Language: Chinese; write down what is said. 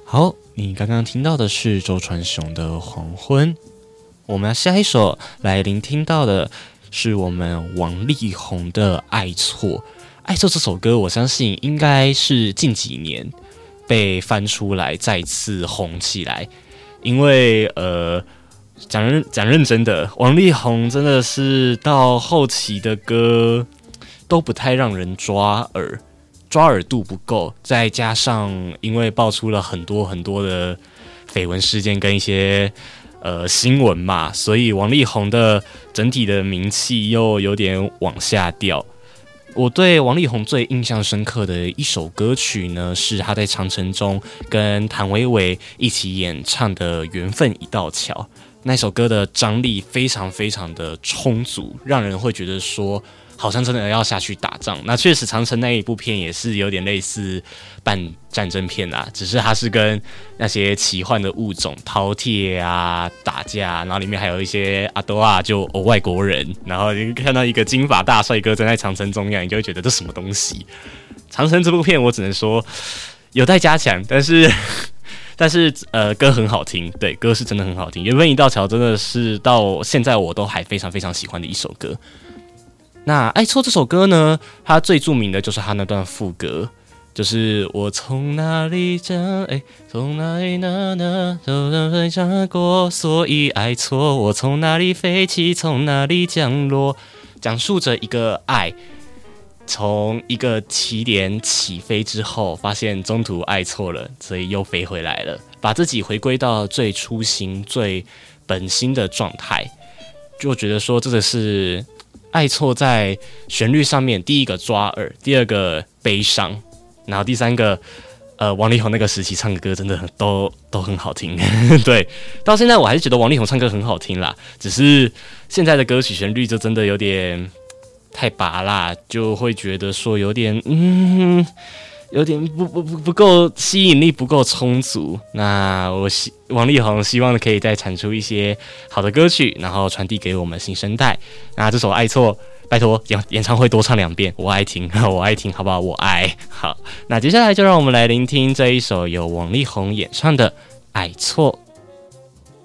好，你刚刚听到的是周传雄的《黄昏》。我们下一首来聆听到的是我们王力宏的《爱错》。《爱错》这首歌，我相信应该是近几年被翻出来再次红起来，因为讲认真的，王力宏真的是到后期的歌都不太让人抓耳度不够，再加上因为爆出了很多很多的绯闻事件跟一些新闻嘛，所以王力宏的整体的名气又有点往下掉。我对王力宏最印象深刻的一首歌曲呢，是他在长城中跟谭维维一起演唱的《缘分一道桥》。那首歌的张力非常非常的充足，让人会觉得说好像真的要下去打仗。那确实长城那一部片也是有点类似半战争片啊，只是它是跟那些奇幻的物种饕餮啊打架，然后里面还有一些阿多啊就外国人，然后你看到一个金发大帅哥站在长城中央，你就会觉得这什么东西。长城这部片我只能说有待加强，但是歌很好听，对，歌是真的很好听。缘分一道桥真的是到现在我都还非常非常喜欢的一首歌。那《爱错》这首歌呢，它最著名的就是它那段副歌，就是我从哪里从哪里都分享过，所以爱错。我从哪里飞起，从哪里降落，讲述着一个爱。从一个起点起飞之后，发现中途爱错了，所以又飞回来了，把自己回归到最初心、最本心的状态，就觉得说这个是爱错在旋律上面，第一个抓耳，第二个悲伤，然后第三个，王力宏那个时期唱的歌真的都很好听，对，到现在我还是觉得王力宏唱歌很好听啦，只是现在的歌曲旋律就真的有点太拔辣，就会觉得说有点有点不够吸引力，不够充足。那王力宏希望可以再产出一些好的歌曲，然后传递给我们新生代。那这首《爱错》，拜托演唱会多唱2遍，我爱听，我爱听，好不好？我爱。好，那接下来就让我们来聆听这一首由王力宏演唱的《爱错》。